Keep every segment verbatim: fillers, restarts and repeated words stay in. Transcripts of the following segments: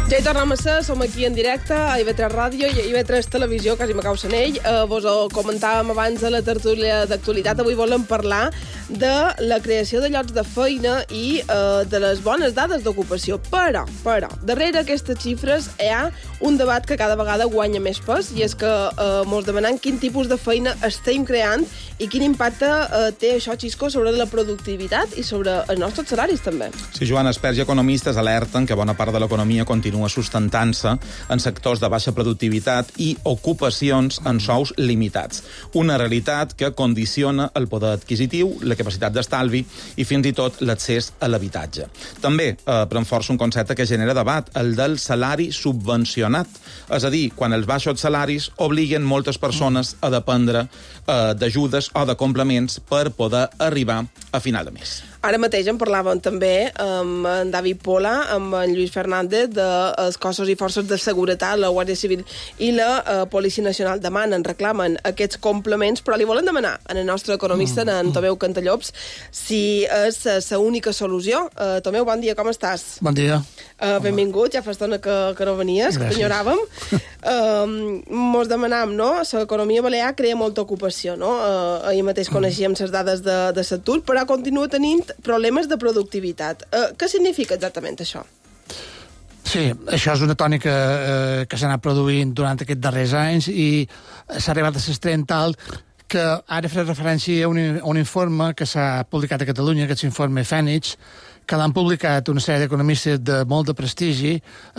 Ja hi tornem a ser, som aquí en directe a I V tres Ràdio i a I V tres Televisió, quasi m'acau senell. Eh, vos ho comentàvem abans a la tertúlia d'actualitat. Avui volem parlar de la creació de llocs de feina i eh, de les bones dades d'ocupació. Però, però, darrere aquestes xifres hi ha un debat que cada vegada guanya més pes, i és que eh, mos demanem quin tipus de feina estem creant i quin impacte eh, té això, Xisco, sobre la productivitat i sobre els nostres salaris, també. Sí, Joan, experts i economistes alerten que bona part de l'economia continua sustentant-se en sectors de baixa productivitat i ocupacions en sous limitats. Una realitat que condiciona el poder adquisitiu, la capacitat d'estalvi i fins i tot l'accés a l'habitatge. També eh, pren força un concepte que genera debat, el del salari subvencionat. És a dir, quan els baixos salaris obliguen moltes persones a dependre eh, d'ajudes o de complements per poder arribar a final de mes. Ara mateix en parlàvem també amb en David Pola, amb en Lluís Fernández, dels cossos i forces de seguretat, la Guàrdia Civil i la uh, Policia Nacional. Demanen, reclamen aquests complements, però li volen demanar en el nostre economista, mm. en Tomeu Cantallops, si és la única solució. Uh, Tomeu, bon dia, com estàs? Bon dia. Uh, benvingut, ja fa estona que, que no venies, Gràcies. Que t'enyoràvem. Uh, mos demanam, no? L'economia balear crea molta ocupació, no? Uh, ahir mateix coneixíem les dades de, de l'atur, però continua tenint problemes de productivitat. Uh, què significa exactament això? Sí, això és una tònica eh, que s'ha anat produint durant aquests darrers anys i s'ha arribat a l'extrem tal que ara faré referència a un, a un informe que s'ha publicat a Catalunya, aquest informe Fènix, que l'han publicat una sèrie d'economistes de molt de prestigi,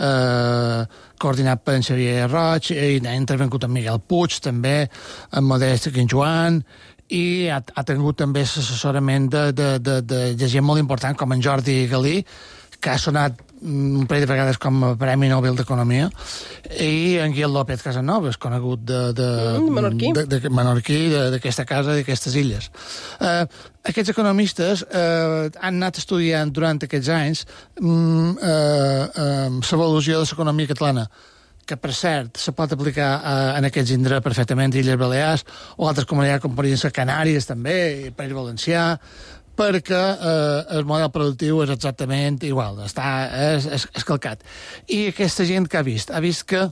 eh, coordinat per en Xavier Roig, i ha intervingut en Miguel Puig, també, en Modest Quinjoan, i ha, ha tingut també l'assessorament de, de, de, de, de gent molt important com en Jordi Galí, que ha sonat un parell de vegades com a Premi Nobel d'Economia, i en Guillem López Casanovas, conegut de, de, mm, menorquí, de, de, menorquí d'aquesta casa, d'aquestes illes. Eh, aquests economistes eh, han anat estudiant durant aquests anys mm, eh, eh, l'evolució de l'economia catalana, que, per cert, se pot aplicar eh, en aquests indrets perfectament, Illes Balears, o altres comunitats com podrien ser Canàries, també, i País Valencià, perquè eh, el model productiu és exactament igual, està és, és, és calcat. I aquesta gent que ha vist? Ha vist que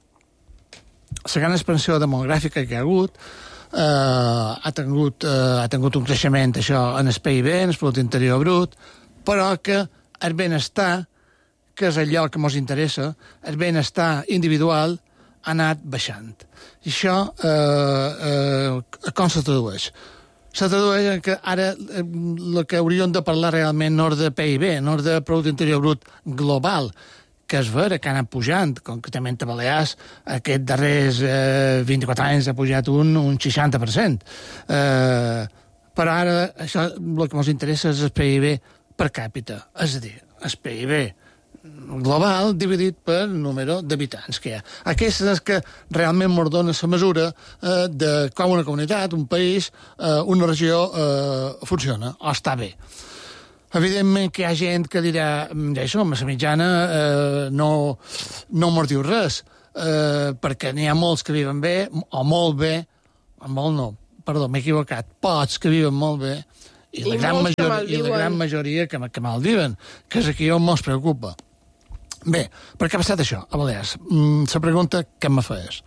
la gran expansió demogràfica que hi ha hagut eh, ha, tingut, eh, ha tingut un creixement, això, en el P I B, en el Producte Interior Brut, però que el benestar, que és allò que ens interessa, el benestar individual ha anat baixant. I això eh, eh, com se tradueix? Se tradueix en que ara el que hauríem de parlar realment no és de P I B, no és de Producte Interior Brut global, que és vera que ha anat pujant, concretament a Balears, aquests darrers eh, vint-i-quatre anys ha pujat un, un seixanta per cent. Eh, però ara això, el que ens interessa és el P I B per càpita, és a dir, el P I B global dividit per número d'habitants que hi ha. Aquest és que realment ens dona la mesura eh, de com una comunitat, un país, eh, una regió eh, funciona o està bé. Evidentment que hi ha gent que dirà això, la mitjana eh, no, no ens diu res, eh, perquè n'hi ha molts que viven bé, o molt bé, molt no, perdó, m'he equivocat, pocs que viven molt bé, i la, I gran, major, i la gran majoria que, que malviven, que és aquí on ens preocupa. Bé, per què ha passat això a Balears? Mm, la pregunta que me feies.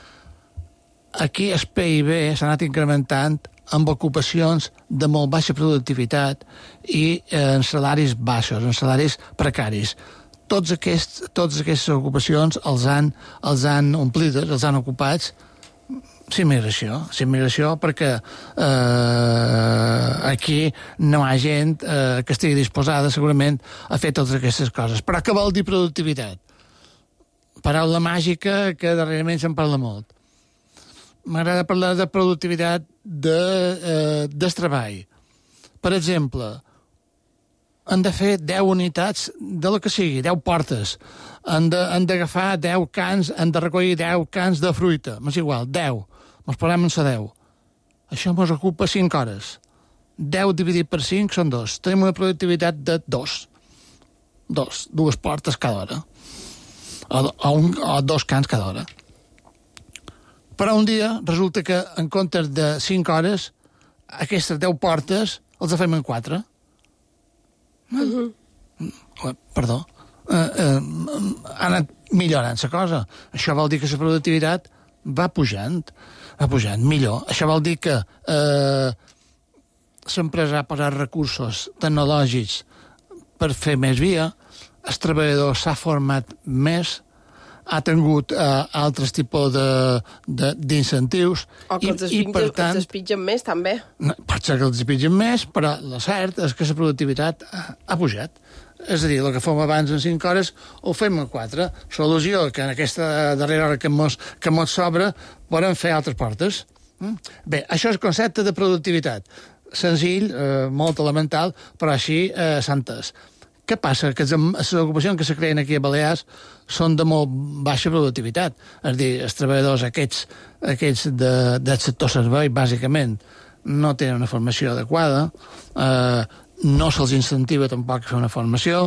Aquí el P I B s'ha anat incrementant amb ocupacions de molt baixa productivitat i eh, en salaris baixos, en salaris precaris. Tots aquests, totes aquestes ocupacions els han, els han omplides, els han ocupats s'immigració, s'immigració perquè eh, aquí no hi ha gent eh, que estigui disposada segurament a fer totes aquestes coses. Però què vol dir productivitat? Paraula màgica que darrerament se'n parla molt. M'agrada parlar de productivitat de, eh, del treball. Per exemple, han de fer deu unitats de lo que sigui, deu portes. Han d'agafar deu cans, han de recollir deu cans de fruita. M'és igual, deu. Ens posem en la deu. Això ens ocupa cinc hores. deu dividit per cinc són dos. Tenim una productivitat de dos. Dos. Dues portes cada hora. O, o, un, o dos cans cada hora. Però un dia resulta que en comptes de cinc hores, aquestes deu portes els fem en quatre. Uh-huh. Perdó. Uh, uh, ha anat millorant la cosa. Això vol dir que la productivitat va pujant, va pujant millor. Això vol dir que eh, l'empresa ha posat recursos tecnològics per fer més via, el treballador s'ha format més, ha tingut uh, altres tipus d'incentius. O que els despitgen més, també. No, pot ser que els despitgen més, però el cert és que la productivitat ha, ha pujat. És a dir, el que fem abans en cinc hores ho fem en quatre. Solució que en aquesta darrera hora que mos, que mos sobra podem fer altres portes. Mm? Bé, això és el concepte de productivitat. Senzill, eh, molt elemental, però així eh, s'ha entès. Què passa? Que les ocupacions que se creen aquí a Balears són de molt baixa productivitat. És a dir, els treballadors aquests, aquests de, del sector servei, bàsicament, no tenen una formació adequada, eh, no se'ls incentiva tampoc a fer una formació,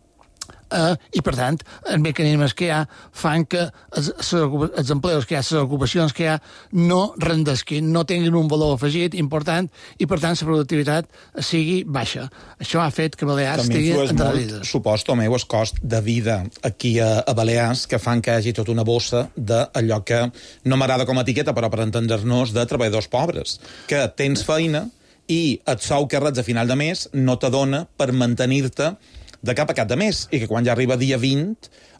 eh, i, per tant, els mecanismes que hi ha fan que els, els empleos que hi ha, les ocupacions que hi ha, no rendesquin, no tinguin un valor afegit important i, per tant, la productivitat sigui baixa. Això ha fet que Balears estigui endarrerides. Suposo, Tomeu, el cost de vida aquí a, a Balears, que fan que hi hagi tota una bossa d'allò que no m'agrada com a etiqueta, però per entendre-nos, de treballadors pobres, que tens feina i el sou que reps a final de mes no t'adona per mantenir-te de cap a cap de mes, i que quan ja arriba dia vint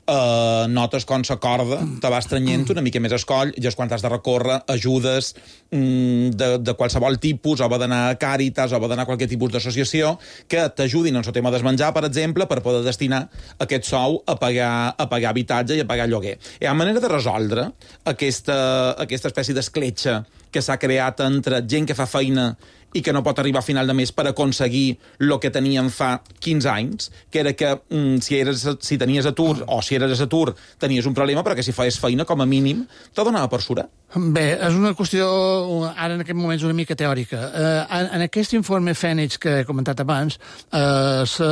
eh, notes com la corda te va estrenyent una mica més escoll, i és quan has de recórrer ajudes mm, de, de qualsevol tipus, o va d'anar a Càritas, o va d'anar a qualsevol tipus d'associació que t'ajudin en el tema del menjar, per exemple, per poder destinar aquest sou a pagar, a pagar habitatge i a pagar lloguer. Hi ha manera de resoldre aquesta, aquesta espècie d'escletxa que s'ha creat entre gent que fa feina i que no pot arribar a final de mes per aconseguir el que teníem fa quinze anys, que era que mm, si, eres, si tenies atur o si eres a atur tenies un problema, però que si feies feina, com a mínim, te donava per surar. Bé, és una qüestió, ara en aquest moment, una mica teòrica. Eh, en, en aquest informe Fènix que he comentat abans, eh, se,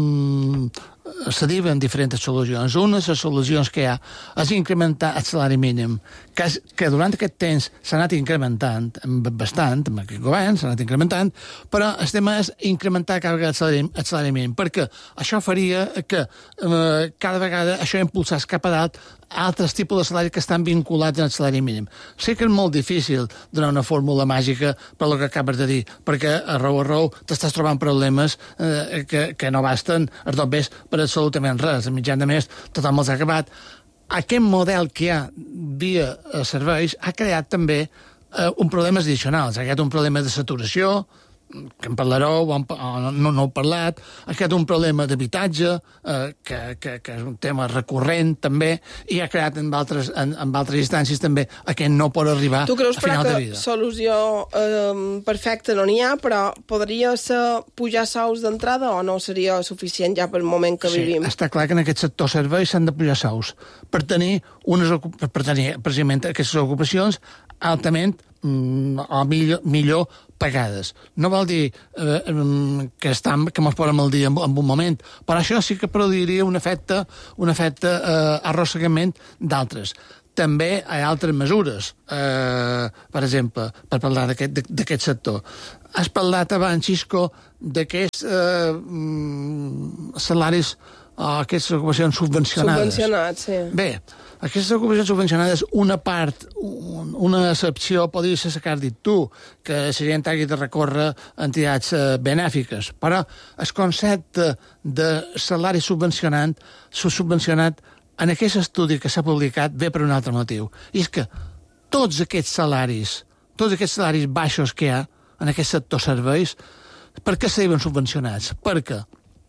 mm, se diuen diferents solucions. Una de les solucions que hi ha és incrementar el salari mínim, que, és, que durant aquest temps s'ha anat incrementant bastant, amb aquest govern s'ha anat incrementant, però el tema és incrementar cada vegada el salari, el salari mínim, perquè això faria que eh, cada vegada això impulsés cap a dalt altres tipus de salari que estan vinculats al salari mínim. Sé que és molt difícil donar una fórmula màgica per el que acabes de dir, perquè a raó a raó t'estàs trobant problemes eh, que, que no basten els dos bes per absolutament res. A mitjan de mes tothom els ha acabat. Aquest model que hi ha via serveis ha creat també eh, un problemes addicionals. Ha creat un problema de saturació, que en parlareu, o no, no heu parlat, ha creat un problema d'habitatge, eh, que, que, que és un tema recurrent també, i ha creat en altres, en, en altres instàncies també a què no pot arribar a final de vida. Tu creus, però, que solució eh, perfecta no n'hi ha, però podria ser pujar sous d'entrada o no seria suficient ja pel moment que sí, vivim? Està clar que en aquest sector serveis s'han de pujar sous per tenir, unes, per tenir precisament aquestes ocupacions altament mm, o millor, millor pagades. No vol dir eh, que estan, que mos posem al dia en, en un moment, però això sí que produiria un efecte, un efecte eh, arrossegament d'altres. També hi ha altres mesures, eh, per exemple, per parlar d'aquest sector. Has parlat abans, Xisco, d'aquests eh, salaris o aquestes ocupacions subvencionades. Subvencionats, sí. Bé, aquestes ocupacions subvencionades, una part, un, una excepció, podria ser la que has dit tu, que la gent hagi de recórrer a entitats eh, benèfiques, però el concepte de salari subvencionat, subvencionat en aquest estudi que s'ha publicat ve per un altre motiu. I és que tots aquests salaris, tots aquests salaris baixos que hi ha en aquest sector serveis, per què s'han subvencionats? Perquè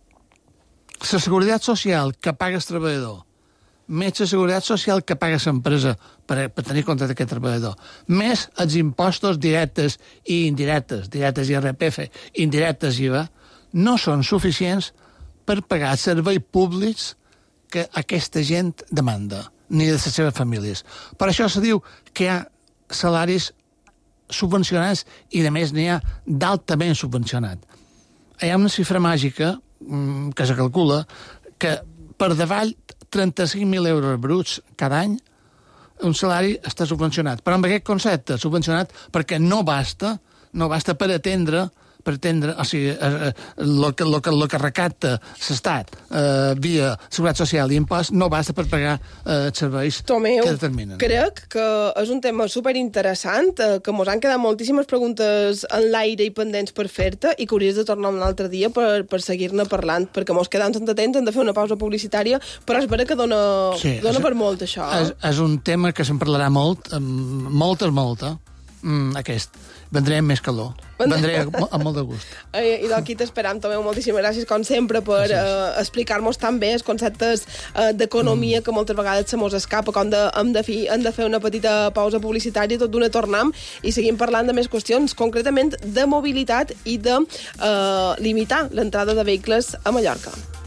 la seguretat social que paga el treballador, més la seguretat social que paga l'empresa per, per tenir compte d'aquest treballador, més els impostos directes i indirectes, directes I R P F, indirectes I V A, no són suficients per pagar els serveis públics que aquesta gent demanda, ni de les seves famílies. Per això se diu que hi ha salaris subvencionats i, a més, n'hi ha d'altament subvencionat. Hi ha una xifra màgica que se calcula que per davall trenta-cinc mil euros bruts cada any un salari està subvencionat. Però amb aquest concepte, subvencionat perquè no basta, no basta per atendre per atendre, o sigui, el que, lo que, lo que recapta l'Estat eh, via Seguretat Social i impost no basta per pagar eh, els serveis Tomeu, que determinen. Crec que és un tema superinteressant, eh, que mos han quedat moltíssimes preguntes en l'aire i pendents per fer-te i que hauries de tornar un altre dia per, per seguir-ne parlant, perquè mos quedam sense temps, hem de fer una pausa publicitària, però és vera que dona, sí, dona és, per molt, això. És, és un tema que se'n parlarà molt, molt, molt, eh? Mm, aquest. Vendré amb més calor. Vendré amb molt de gust. I, i d'aquí t'esperam, Tomeu. Moltíssimes gràcies, com sempre, per uh, explicar-nos tan bé els conceptes uh, d'economia mm. que moltes vegades se mos escapa, com de, hem, de fi, hem de fer una petita pausa publicitària, tot d'una tornem i seguim parlant de més qüestions, concretament de mobilitat i de uh, limitar l'entrada de vehicles a Mallorca.